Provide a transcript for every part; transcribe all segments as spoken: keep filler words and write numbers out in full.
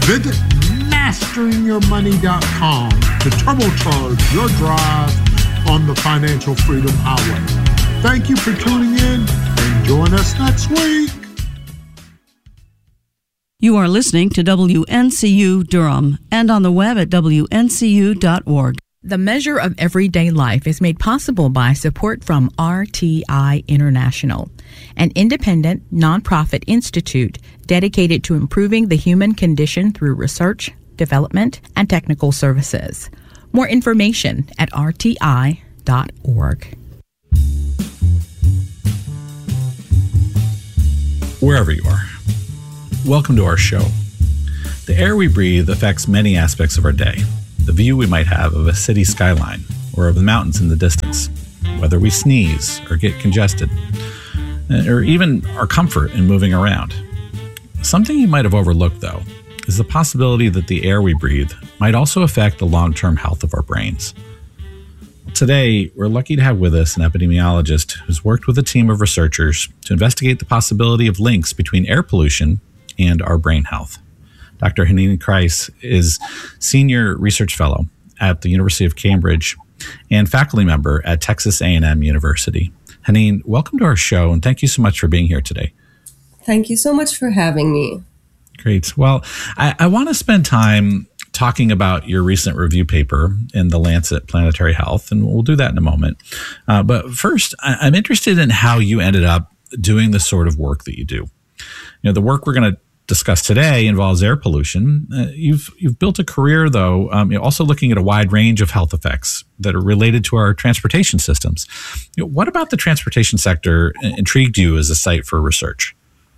Visit mastering your money dot com to turbocharge your drive on the financial freedom highway. Thank you for tuning in and join us next week. You are listening to W N C U Durham and on the web at W N C U dot org. The Measure of Everyday Life is made possible by support from R T I International, an independent, nonprofit institute dedicated to improving the human condition through research, development, and technical services. More information at R T I dot org. Wherever you are, welcome to our show. The air we breathe affects many aspects of our day. The view we might have of a city skyline or of the mountains in the distance, whether we sneeze or get congested, or even our comfort in moving around. Something you might have overlooked, though, is the possibility that the air we breathe might also affect the long-term health of our brains. Today, we're lucky to have with us an epidemiologist who's worked with a team of researchers to investigate the possibility of links between air pollution and our brain health. Doctor Haneen Kreis is Senior Research Fellow at the University of Cambridge and faculty member at Texas A and M University. Haneen, welcome to our show, and thank you so much for being here today. Thank you so much for having me. Great. Well, I, I want to spend time talking about your recent review paper in the Lancet Planetary Health, and we'll do that in a moment. Uh, but first, I, I'm interested in how you ended up doing the sort of work that you do. You know, the work we're going to discuss today involves air pollution. Uh, you've you've built a career, though, um, you know, also looking at a wide range of health effects that are related to our transportation systems. You know, what about the transportation sector intrigued you as a site for research?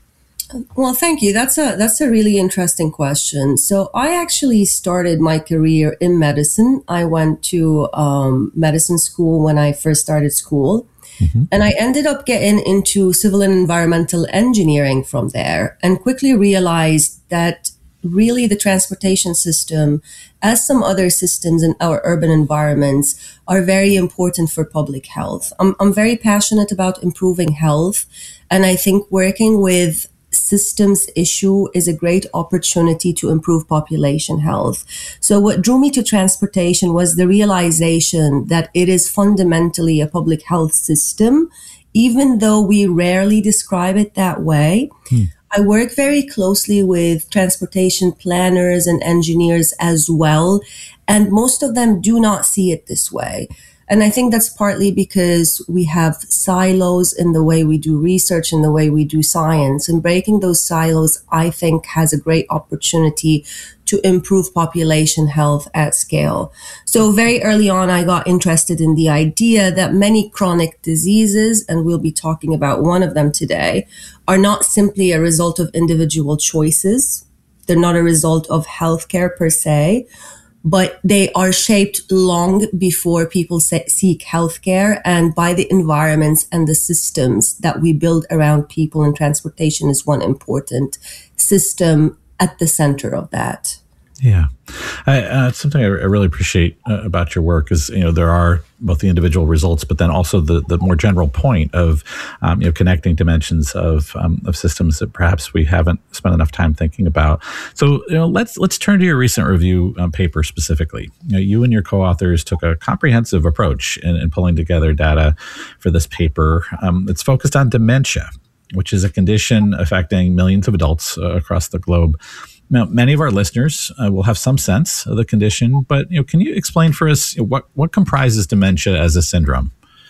Well, thank you. That's a that's a really interesting question. So I actually started my career in medicine. I went to um, medicine school when I first started school. Mm-hmm. And I ended up getting into civil and environmental engineering from there and quickly realized that really the transportation system, as some other systems in our urban environments, are very important for public health. I'm, I'm very passionate about improving health, and I think working with systems issue is a great opportunity to improve population health. So what drew me to transportation was the realization that it is fundamentally a public health system, even though we rarely describe it that way. Hmm. I work very closely with transportation planners and engineers as well, and most of them do not see it this way. And I think that's partly because we have silos in the way we do research and the way we do science. And breaking those silos, I think, has a great opportunity to improve population health at scale. So very early on, I got interested in the idea that many chronic diseases, and we'll be talking about one of them today, are not simply a result of individual choices. They're not a result of healthcare per se, but they are shaped long before people se- seek healthcare and by the environments and the systems that we build around people, and transportation is one important system at the center of that. Yeah. I, uh, something I, I really appreciate uh, about your work is, you know, there are both the individual results, but then also the, the more general point of, um, you know, connecting dimensions of um, of systems that perhaps we haven't spent enough time thinking about. So, you know, let's let's turn to your recent review um, paper specifically. You know, you and your co-authors took a comprehensive approach in, in pulling together data for this paper. Um, it's focused on dementia, which is a condition affecting millions of adults uh, across the globe. Now, many of our listeners uh, will have some sense of the condition, but you know, can you explain for us what, what comprises dementia as a syndrome?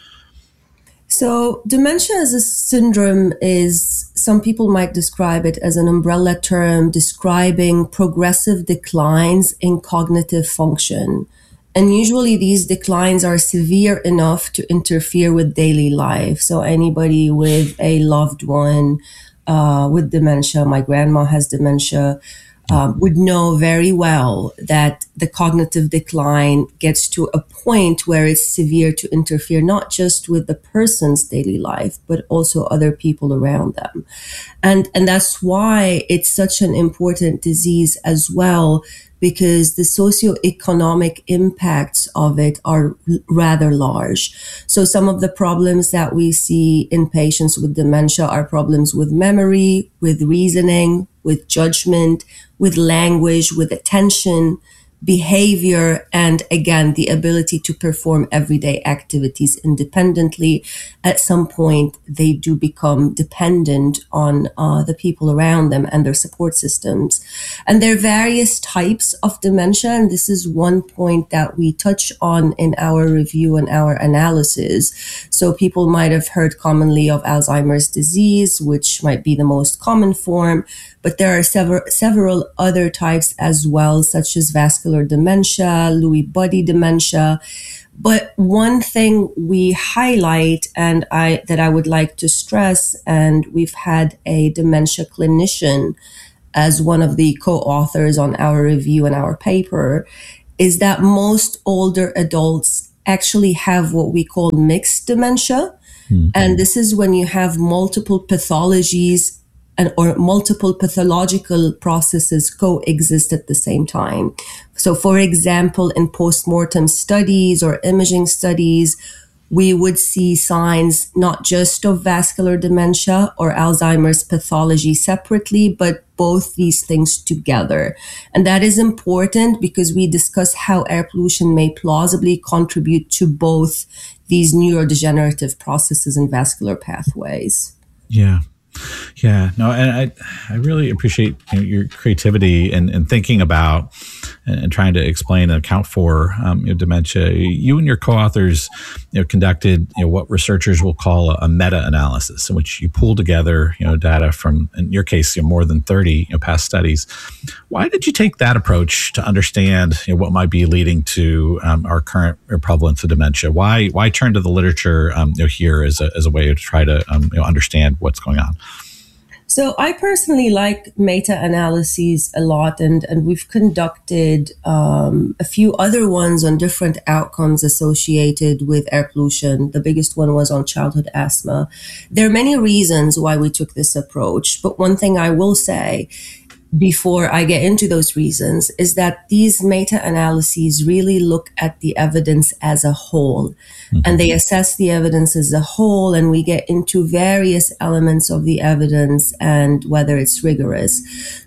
So dementia as a syndrome is, some people might describe it as an umbrella term describing progressive declines in cognitive function. And usually these declines are severe enough to interfere with daily life. So anybody with a loved one uh, with dementia, my grandma has dementia, Uh, would know very well that the cognitive decline gets to a point where it's severe to interfere not just with the person's daily life, but also other people around them. And, and that's why it's such an important disease as well, because the socioeconomic impacts of it are r- rather large. So some of the problems that we see in patients with dementia are problems with memory, with reasoning, with judgment, with language, with attention, behavior, and again, the ability to perform everyday activities independently. At some point, they do become dependent on uh, the people around them and their support systems. And there are various types of dementia, and this is one point that we touch on in our review and our analysis. So people might have heard commonly of Alzheimer's disease, which might be the most common form, but there are several several other types as well, such as vascular dementia, Lewy body dementia. But one thing we highlight and I that I would like to stress, and we've had a dementia clinician as one of the co-authors on our review and our paper, is that most older adults actually have what we call mixed dementia. Mm-hmm. And this is when you have multiple pathologies and or multiple pathological processes coexist at the same time. So for example, in postmortem studies or imaging studies, we would see signs not just of vascular dementia or Alzheimer's pathology separately, but both these things together. And that is important because we discuss how air pollution may plausibly contribute to both these neurodegenerative processes and vascular pathways. Yeah. Yeah, no, and I I really appreciate you know, your creativity and, and thinking about and, and trying to explain and account for um, you know, dementia. You and your co-authors you know, conducted you know, what researchers will call a, a meta-analysis, in which you pull together you know data from, in your case, you know, more than thirty you know, past studies. Why did you take that approach to understand you know, what might be leading to um, our current prevalence of dementia? Why why turn to the literature um, you know, here as a as a way to try to um, you know, understand what's going on? So I personally like meta-analyses a lot, and, and we've conducted um, a few other ones on different outcomes associated with air pollution. The biggest one was on childhood asthma. There are many reasons why we took this approach, but one thing I will say before I get into those reasons is that these meta-analyses really look at the evidence as a whole, mm-hmm. and they assess the evidence as a whole, and we get into various elements of the evidence and whether it's rigorous.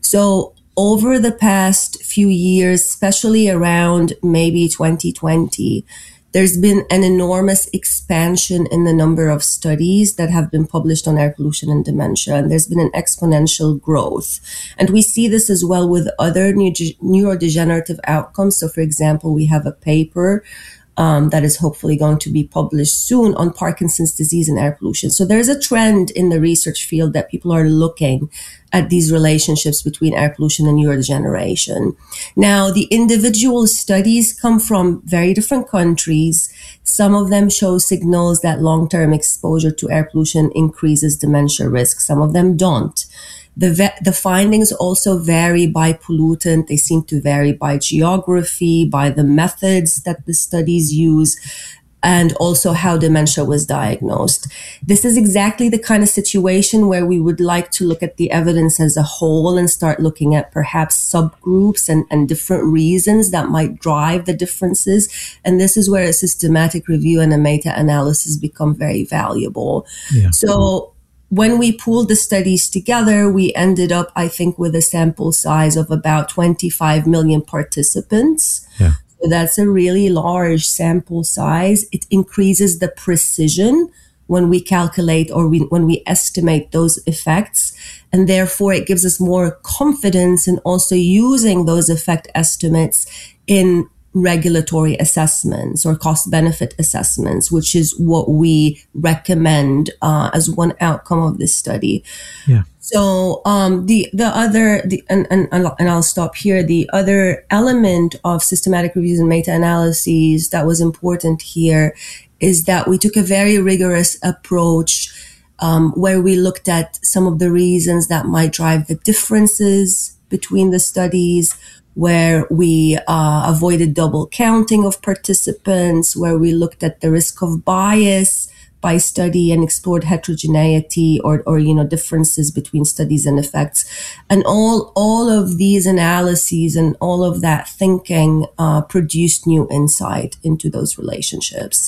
So over the past few years, especially around maybe twenty twenty, there's been an enormous expansion in the number of studies that have been published on air pollution and dementia, and there's been an exponential growth. And we see this as well with other neurodegenerative outcomes. So, for example, we have a paper um, that is hopefully going to be published soon on Parkinson's disease and air pollution. So there's a trend in the research field that people are looking at these relationships between air pollution and neurodegeneration. Now, the individual studies come from very different countries. Some of them show signals that long-term exposure to air pollution increases dementia risk. Some of them don't. The, ve- the findings also vary by pollutant. They seem to vary by geography, by the methods that the studies use, and also how dementia was diagnosed. This is exactly the kind of situation where we would like to look at the evidence as a whole and start looking at perhaps subgroups and, and different reasons that might drive the differences. And this is where a systematic review and a meta-analysis become very valuable. Yeah. So when we pooled the studies together, we ended up, I think, with a sample size of about twenty-five million participants. Yeah. So that's a really large sample size. It increases the precision when we calculate or we, when we estimate those effects. And therefore, it gives us more confidence in also using those effect estimates in regulatory assessments or cost-benefit assessments, which is what we recommend uh, as one outcome of this study. Yeah. So um, the the other the, and, and and I'll stop here. The other element of systematic reviews and meta-analyses that was important here is that we took a very rigorous approach um, where we looked at some of the reasons that might drive the differences between the studies, where we uh, avoided double counting of participants, where we looked at the risk of bias by study and explored heterogeneity or, or you know, differences between studies and effects. And all, all of these analyses and all of that thinking uh, produced new insight into those relationships.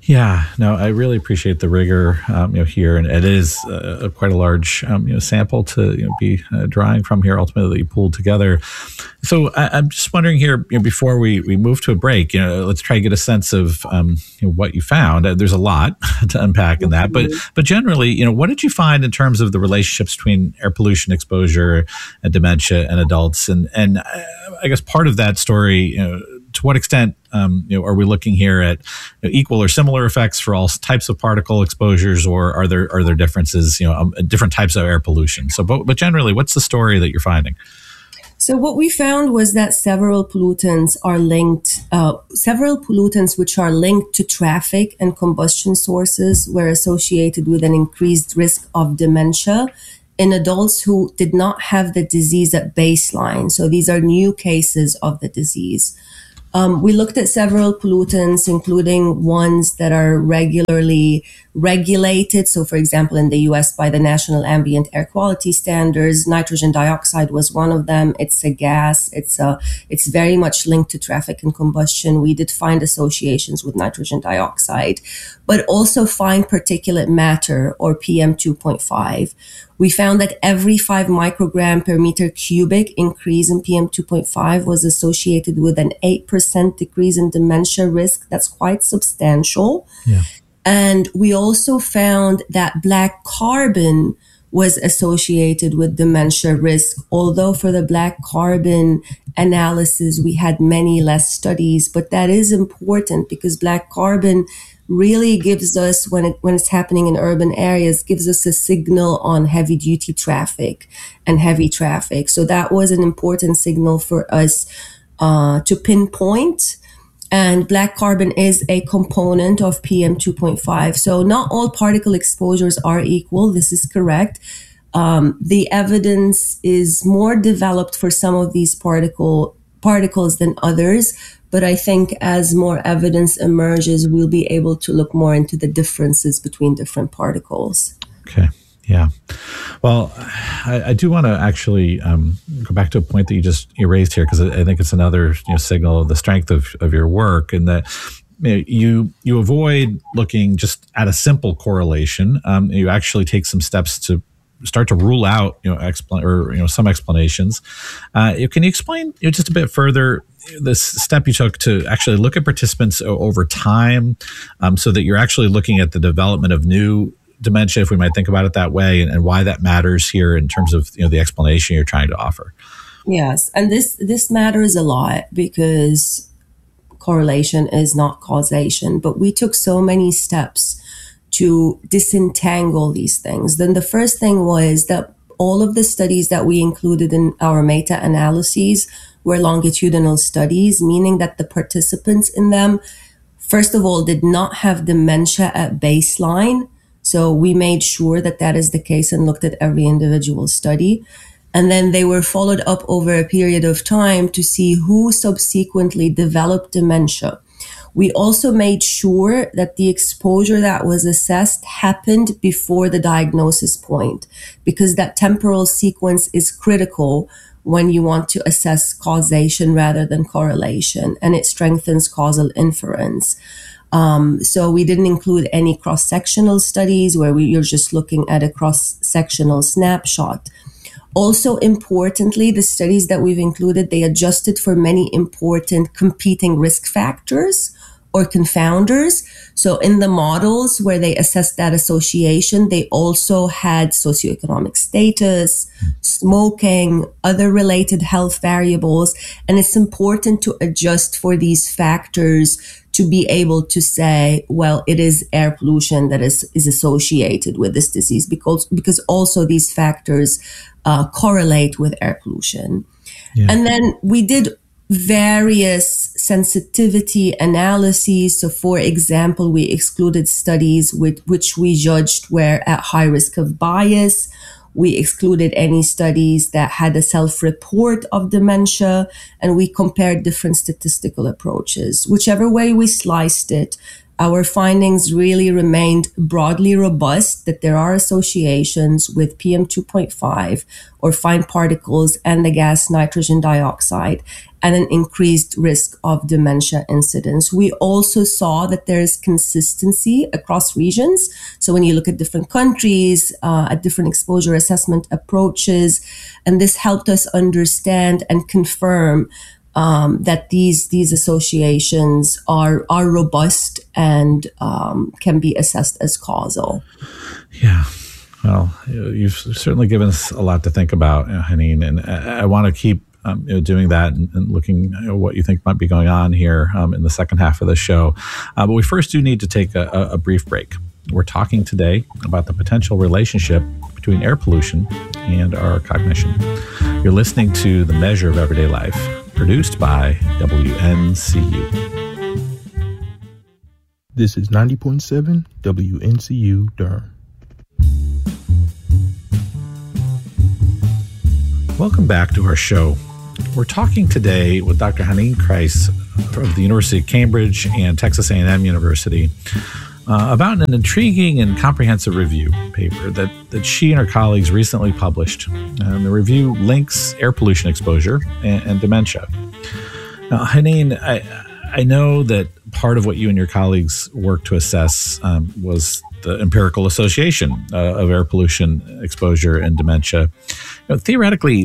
Yeah, no, I really appreciate the rigor, um, you know, here, and it is uh, quite a large, um, you know, sample to you know, be uh, drawing from here. Ultimately, that you pulled together. So I, I'm just wondering here, you know, before we, we move to a break, you know, let's try to get a sense of um, you know, what you found. Uh, there's a lot to unpack in that, but but generally, you know, what did you find in terms of the relationships between air pollution exposure and dementia in adults? And and uh, I guess part of that story, you know, to what extent um, you know, are we looking here at you know, equal or similar effects for all types of particle exposures, or are there are there differences, you know, um, different types of air pollution? So, but, but generally, what's the story that you're finding? So what we found was that several pollutants are linked, uh, several pollutants which are linked to traffic and combustion sources were associated with an increased risk of dementia in adults who did not have the disease at baseline. So these are new cases of the disease. Um, we looked at several pollutants, including ones that are regularly regulated. So, for example, in the U S by the National Ambient Air Quality Standards, nitrogen dioxide was one of them. It's a gas. It's a, it's very much linked to traffic and combustion. We did find associations with nitrogen dioxide, but also fine particulate matter, or P M two point five. We found that every five microgram per meter cubic increase in P M two point five was associated with an eight percent decrease in dementia risk. That's quite substantial. Yeah. And we also found that black carbon was associated with dementia risk, although for the black carbon analysis, we had many less studies. But that is important because black carbon really gives us, when it when it's happening in urban areas, gives us a signal on heavy duty traffic and heavy traffic. So that was an important signal for us uh, to pinpoint. And black carbon is a component of P M two point five. So not all particle exposures are equal. This is correct. Um, the evidence is more developed for some of these particle particles than others. But I think as more evidence emerges, we'll be able to look more into the differences between different particles. Okay. Yeah. Well, I, I do want to actually um, go back to a point that you just you raised here, because I, I think it's another you know, signal of the strength of, of your work, and that you know, you, you avoid looking just at a simple correlation. Um, you actually take some steps to start to rule out, you know, expl- or you know, some explanations. Uh, can you explain you know, just a bit further this step you took to actually look at participants over time, um, so that you're actually looking at the development of new dementia, if we might think about it that way, and, and why that matters here in terms of you know the explanation you're trying to offer? Yes, and this this matters a lot because correlation is not causation. But we took so many steps to disentangle these things. Then the first thing was that all of the studies that we included in our meta-analyses were longitudinal studies, meaning that the participants in them, first of all, did not have dementia at baseline. So we made sure that that is the case and looked at every individual study. And then they were followed up over a period of time to see who subsequently developed dementia. We also made sure that the exposure that was assessed happened before the diagnosis point, because that temporal sequence is critical when you want to assess causation rather than correlation, and it strengthens causal inference. Um, so we didn't include any cross-sectional studies where we, you're just looking at a cross-sectional snapshot. Also, importantly, the studies that we've included, they adjusted for many important competing risk factors or confounders. So in the models where they assessed that association, they also had socioeconomic status, smoking, other related health variables. And it's important to adjust for these factors to be able to say, well, it is air pollution that is, is associated with this disease, because, because also these factors uh, correlate with air pollution. Yeah. And then we did various sensitivity analyses. So, for example, we excluded studies with which we judged were at high risk of bias. We excluded any studies that had a self-report of dementia, and we compared different statistical approaches. Whichever way we sliced it, our findings really remained broadly robust, that there are associations with P M two point five or fine particles and the gas nitrogen dioxide and an increased risk of dementia incidence. We also saw that there is consistency across regions. So when you look at different countries, uh, at different exposure assessment approaches, and this helped us understand and confirm Um, that these these associations are are robust and um, can be assessed as causal. Yeah, well, you've certainly given us a lot to think about, Haneen, and I, I want to keep um, you know, doing that and, and looking at what you think might be going on here um, in the second half of the show. Uh, but we first do need to take a, a brief break. We're talking today about the potential relationship between air pollution and our cognition. You're listening to The Measure of Everyday Life, produced by W N C U. This is ninety point seven W N C U Durham. Welcome back to our show. We're talking today with Doctor Haneen Kreis of the University of Cambridge and Texas A and M University uh, about an intriguing and comprehensive review paper that, that she and her colleagues recently published. And the review links air pollution exposure and, and dementia. Now, Haneen, I, I know that part of what you and your colleagues worked to assess um, was the empirical association uh, of air pollution exposure and dementia. You know, theoretically,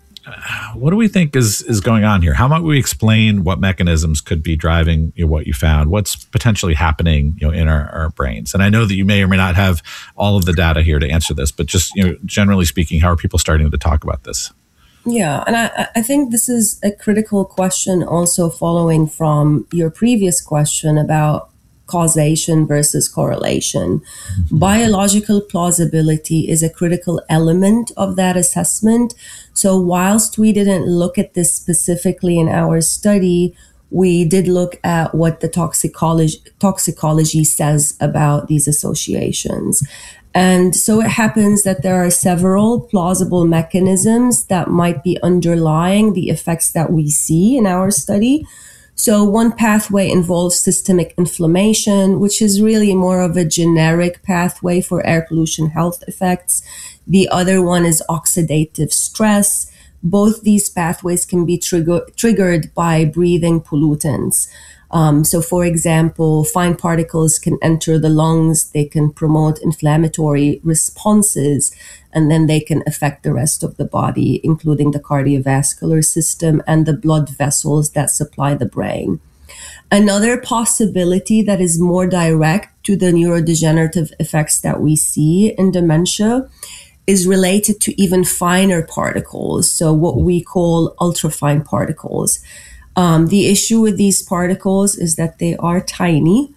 uh, what do we think is, is going on here? How might we explain what mechanisms could be driving you know, what you found? What's potentially happening you know, in our, our brains? And I know that you may or may not have all of the data here to answer this, but just you know, generally speaking, how are people starting to talk about this? Yeah, and I, I think this is a critical question also following from your previous question about causation versus correlation. Mm-hmm. Biological plausibility is a critical element of that assessment. So whilst we didn't look at this specifically in our study, we did look at what the toxicology, toxicology says about these associations. And so it happens that there are several plausible mechanisms that might be underlying the effects that we see in our study. So one pathway involves systemic inflammation, which is really more of a generic pathway for air pollution health effects. The other one is oxidative stress. Both these pathways can be trigger- triggered by breathing pollutants. Um, so, for example, fine particles can enter the lungs, they can promote inflammatory responses, and then they can affect the rest of the body, including the cardiovascular system and the blood vessels that supply the brain. Another possibility that is more direct to the neurodegenerative effects that we see in dementia is related to even finer particles, so what we call ultrafine particles. Um, the issue with these particles is that they are tiny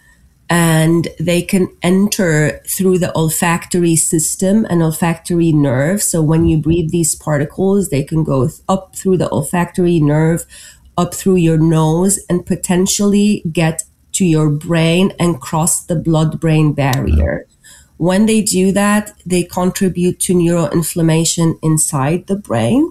and they can enter through the olfactory system and olfactory nerve. So when you breathe these particles, they can go th- up through the olfactory nerve, up through your nose, and potentially get to your brain and cross the blood-brain barrier. When they do that, they contribute to neuroinflammation inside the brain.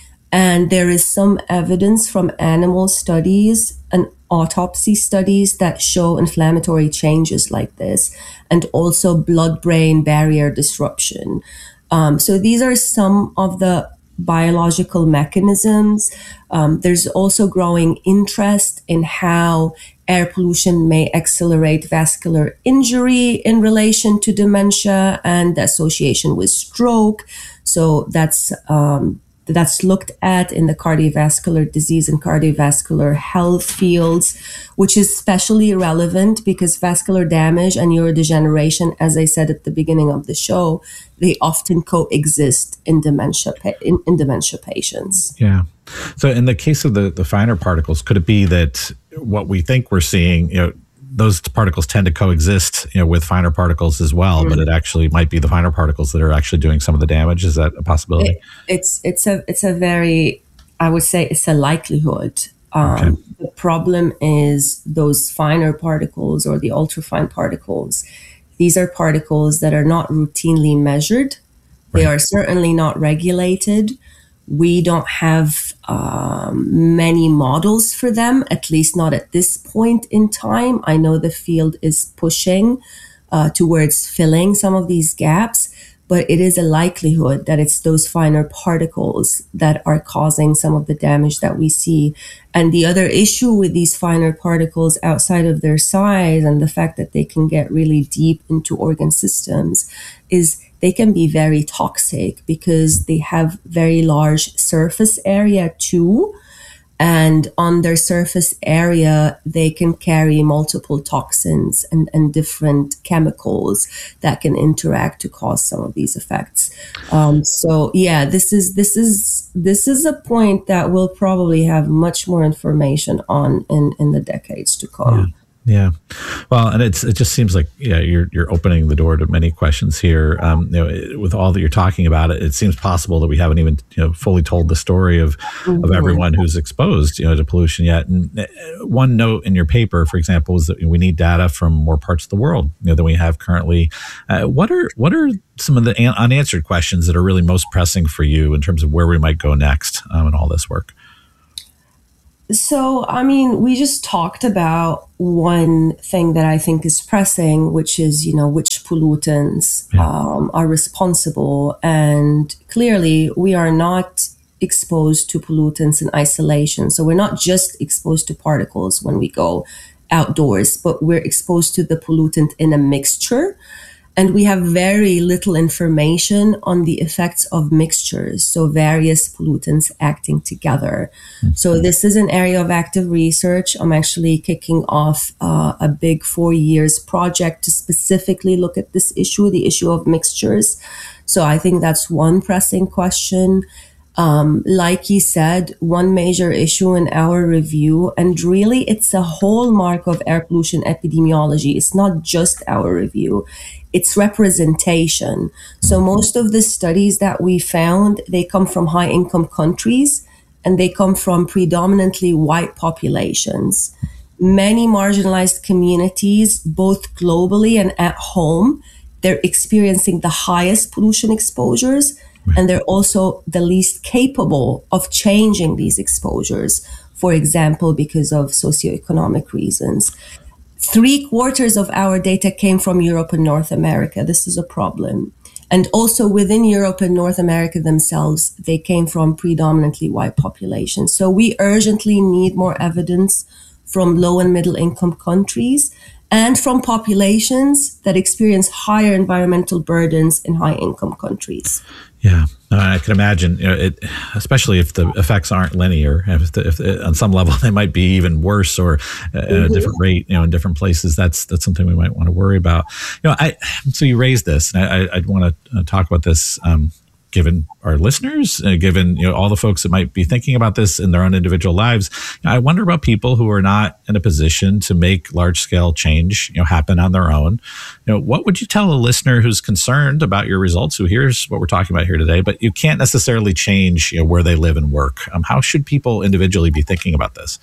And there is some evidence from animal studies and autopsy studies that show inflammatory changes like this, and also blood-brain barrier disruption. Um, so these are some of the biological mechanisms. Um, there's also growing interest in how air pollution may accelerate vascular injury in relation to dementia and the association with stroke. So that's um, that's looked at in the cardiovascular disease and cardiovascular health fields, which is especially relevant because vascular damage and neurodegeneration, as I said at the beginning of the show, they often coexist in dementia in, in dementia patients. Yeah. So in the case of the, the finer particles, could it be that what we think we're seeing, you know, those particles tend to coexist, you know, with finer particles as well, mm-hmm. but it actually might be the finer particles that are actually doing some of the damage. Is that a possibility? It, it's it's a it's a very, I would say, it's a likelihood. Um, okay. The problem is those finer particles or the ultrafine particles. These are particles that are not routinely measured. Right. They are certainly not regulated. We don't have uh, um, many models for them, at least not at this point in time. I know the field is pushing uh, towards filling some of these gaps, but it is a likelihood that it's those finer particles that are causing some of the damage that we see. And the other issue with these finer particles, outside of their size and the fact that they can get really deep into organ systems, is they can be very toxic because they have very large surface area too. And on their surface area, they can carry multiple toxins and, and different chemicals that can interact to cause some of these effects. Um, so yeah, this is this is this is a point that we'll probably have much more information on in, in the decades to come. Yeah. Yeah, well, and it's it just seems like yeah you're you're opening the door to many questions here. Um, you know, it, with all that you're talking about, it, it seems possible that we haven't even you know fully told the story of mm-hmm. of everyone who's exposed you know to pollution yet. And one note in your paper, for example, is that we need data from more parts of the world you know than we have currently. Uh, what are what are some of the an- unanswered questions that are really most pressing for you in terms of where we might go next um, in all this work? So, I mean, we just talked about one thing that I think is pressing, which is, you know, which pollutants yeah. um, are responsible. And clearly, we are not exposed to pollutants in isolation. So we're not just exposed to particles when we go outdoors, but we're exposed to the pollutant in a mixture. And we have very little information on the effects of mixtures, so various pollutants acting together. Mm-hmm. So this is an area of active research. I'm actually kicking off uh, a big four years project to specifically look at this issue, the issue of mixtures. So I think that's one pressing question. Um, like you said, one major issue in our review, and really it's a hallmark of air pollution epidemiology. It's not just our review, it's representation. So most of the studies that we found, they come from high income countries and they come from predominantly white populations. Many marginalized communities, both globally and at home, they're experiencing the highest pollution exposures. And they're also the least capable of changing these exposures, for example, because of socioeconomic reasons. Three quarters of our data came from Europe and North America. This is a problem. And also within Europe and North America themselves, they came from predominantly white populations. So we urgently need more evidence from low and middle income countries and from populations that experience higher environmental burdens in high income countries. Yeah, uh, I can imagine, you know, it, especially if the effects aren't linear. If, the, if the, on some level they might be even worse or at mm-hmm. a different rate, you know, in different places. That's that's something we might want to worry about. You know, I so you raised this, and I, I, I'd want to talk about this. Um, given our listeners, uh, given you know all the folks that might be thinking about this in their own individual lives, you know, I wonder about people who are not in a position to make large scale change, you know, happen on their own. You know, what would you tell a listener who's concerned about your results, who hears what we're talking about here today, but you can't necessarily change you know, where they live and work? Um, how should people individually be thinking about this?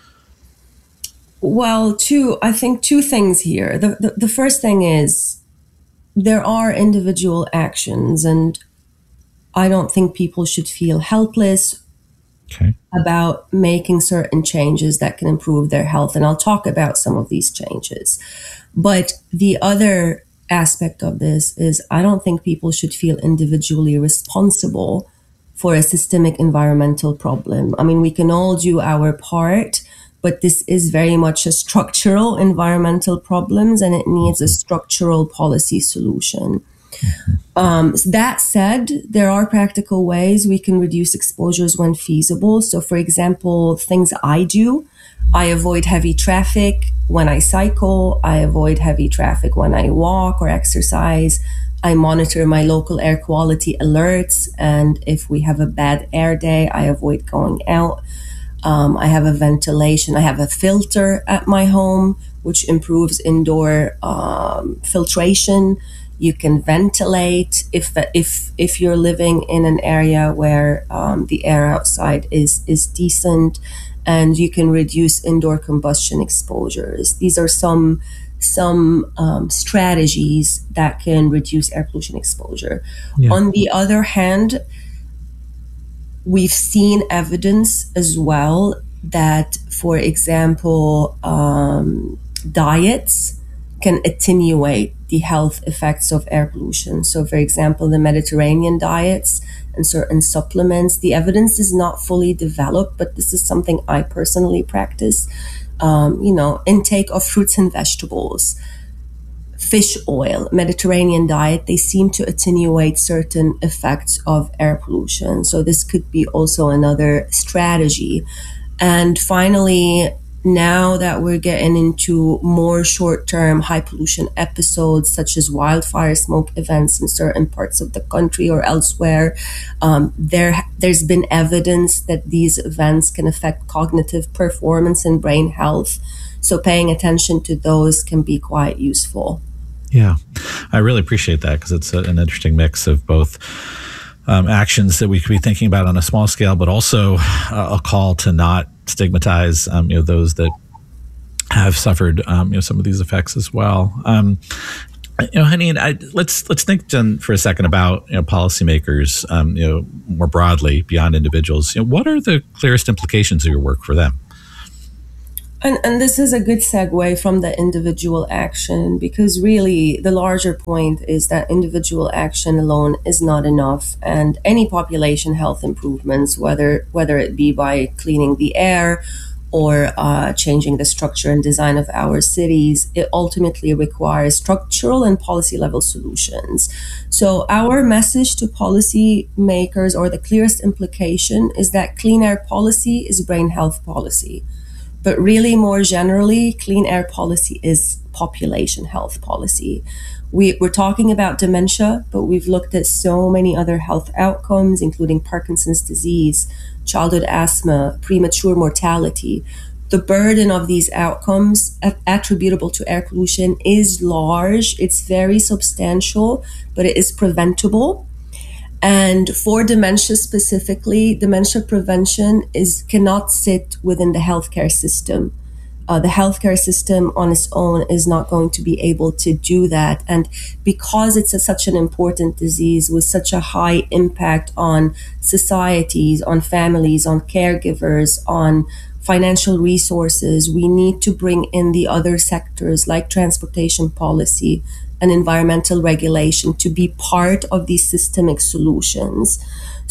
Well, two, I think two things here. The, the, the first thing is there are individual actions, and I don't think people should feel helpless okay. about making certain changes that can improve their health. And I'll talk about some of these changes. But the other aspect of this is I don't think people should feel individually responsible for a systemic environmental problem. I mean, we can all do our part, but this is very much a structural environmental problems, and it needs a structural policy solution. Um, that said, there are practical ways we can reduce exposures when feasible. So, for example, things I do, I avoid heavy traffic when I cycle. I avoid heavy traffic when I walk or exercise. I monitor my local air quality alerts. And if we have a bad air day, I avoid going out. Um, I have a ventilation. I have a filter at my home, which improves indoor um, filtration. You can ventilate if if if you're living in an area where um, the air outside is is decent, and you can reduce indoor combustion exposures. These are some some um, strategies that can reduce air pollution exposure. Yeah. On the other hand, we've seen evidence as well that, for example, um, diets can attenuate the health effects of air pollution. So, for example, the Mediterranean diets and certain supplements, the evidence is not fully developed, but this is something I personally practice. Um, you know, intake of fruits and vegetables, fish oil, Mediterranean diet, they seem to attenuate certain effects of air pollution. So this could be also another strategy. And finally, now that we're getting into more short-term high pollution episodes, such as wildfire smoke events in certain parts of the country or elsewhere, um, there there's been evidence that these events can affect cognitive performance and brain health. So paying attention to those can be quite useful. Yeah, I really appreciate that, because it's a, an interesting mix of both um, actions that we could be thinking about on a small scale, but also uh, a call to not stigmatize um, you know, those that have suffered um, you know, some of these effects as well. Um, you know, Haneen, I, let's let's think Jen, for a second about you know, policymakers, um, you know, more broadly beyond individuals. You know, what are the clearest implications of your work for them? And, and this is a good segue from the individual action, because really the larger point is that individual action alone is not enough. And any population health improvements, whether whether it be by cleaning the air or uh, changing the structure and design of our cities, it ultimately requires structural and policy level solutions. So our message to policy makers, or the clearest implication, is that clean air policy is brain health policy. But really, more generally, clean air policy is population health policy. We, we're talking about dementia, but we've looked at so many other health outcomes, including Parkinson's disease, childhood asthma, premature mortality. The burden of these outcomes attributable to air pollution is large. It's very substantial, but it is preventable. And for dementia specifically, dementia prevention is cannot sit within the healthcare system. Uh, the healthcare system on its own is not going to be able to do that. And because it's a, such an important disease with such a high impact on societies, on families, on caregivers, on financial resources, we need to bring in the other sectors like transportation policy and environmental regulation to be part of these systemic solutions.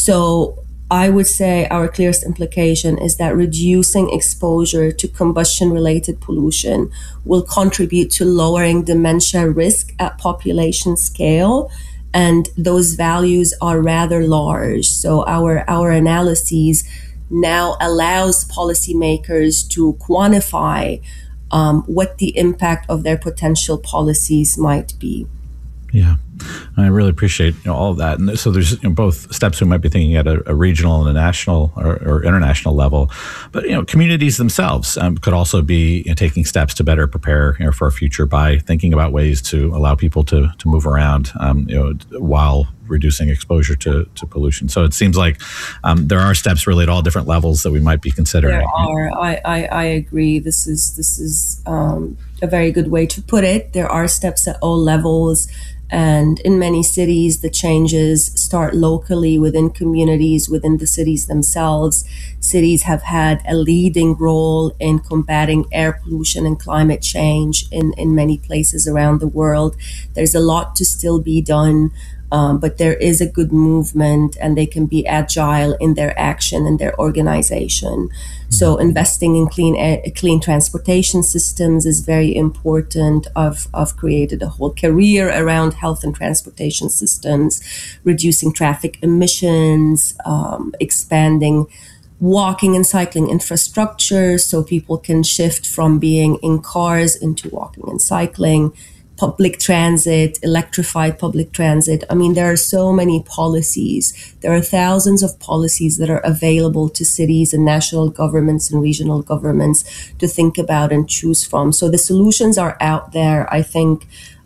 So I would say our clearest implication is that reducing exposure to combustion-related pollution will contribute to lowering dementia risk at population scale, and those values are rather large. So our, our analyses now allows policymakers to quantify Um, what the impact of their potential policies might be. Yeah, I really appreciate you know, all of that. And so there's you know, both steps we might be thinking at a, a regional and a national or, or international level, but you know, communities themselves um, could also be you know, taking steps to better prepare you know, for our future by thinking about ways to allow people to to move around, um, you know, while reducing exposure to, to pollution. So it seems like um, there are steps really at all different levels that we might be considering. There are. I, I, I agree. This is this is um, a very good way to put it. There are steps at all levels. And in many cities, the changes start locally within communities, within the cities themselves. Cities have had a leading role in combating air pollution and climate change in, in many places around the world. There's a lot to still be done. Um, but there is a good movement, and they can be agile in their action and their organization. So investing in clean air, clean transportation systems is very important. I've, I've created a whole career around health and transportation systems, reducing traffic emissions, um, expanding walking and cycling infrastructure so people can shift from being in cars into walking and cycling. Public transit, electrified public transit. I mean, there are so many policies. There are thousands of policies that are available to cities and national governments and regional governments to think about and choose from. So the solutions are out there. I think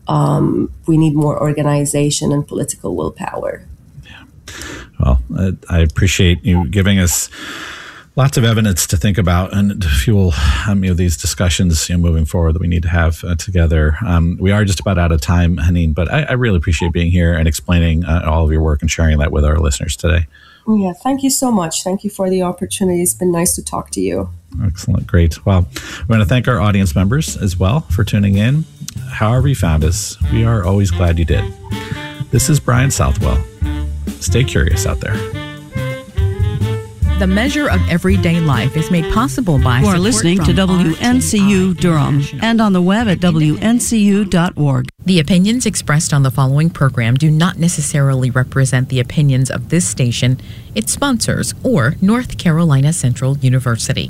um, we need more organization and political willpower. Yeah. Well, I appreciate you giving us lots of evidence to think about and to fuel um, you know, these discussions you know, moving forward that we need to have uh, together. Um, we are just about out of time, Haneen, but I, I really appreciate being here and explaining uh, all of your work and sharing that with our listeners today. Yeah, thank you so much. Thank you for the opportunity. It's been nice to talk to you. Excellent. Great. Well, we want to thank our audience members as well for tuning in. However you found us, we are always glad you did. This is Brian Southwell. Stay curious out there. The Measure of Everyday Life is made possible by You are support listening from to W N C U R T I Durham International. and on the web at W N C U dot org. The opinions expressed on the following program do not necessarily represent the opinions of this station, its sponsors, or North Carolina Central University.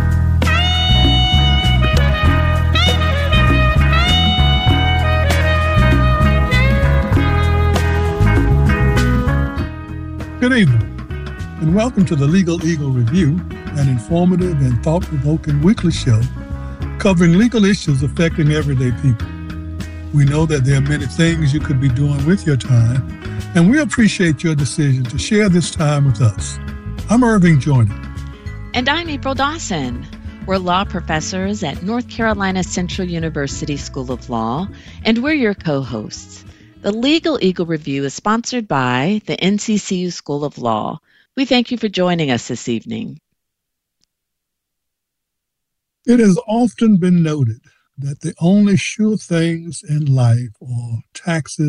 Good evening, and welcome to the Legal Eagle Review, an informative and thought-provoking weekly show covering legal issues affecting everyday people. We know that there are many things you could be doing with your time, and we appreciate your decision to share this time with us. I'm Irving Joyner. And I'm April Dawson. We're law professors at North Carolina Central University School of Law, and we're your co-hosts. The Legal Eagle Review is sponsored by the N C C U School of Law. We thank you for joining us this evening. It has often been noted that the only sure things in life are taxes